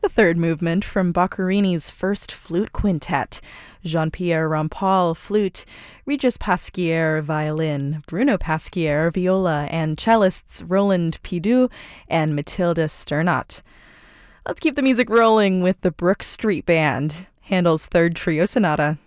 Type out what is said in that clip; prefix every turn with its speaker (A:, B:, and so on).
A: the third movement from Boccherini's First Flute Quintet. Jean-Pierre Rampal, flute, Regis Pasquier, violin, Bruno Pasquier, viola, and cellists Roland Pidou and Mathilde Sternat. Let's keep the music rolling with the Brook Street Band, Handel's Third Trio Sonata.